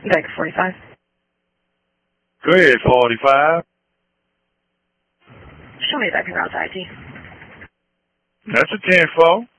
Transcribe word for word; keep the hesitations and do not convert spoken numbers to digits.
Back forty-five. Go ahead, forty-five. Show me the back of your I D. That's a ten four.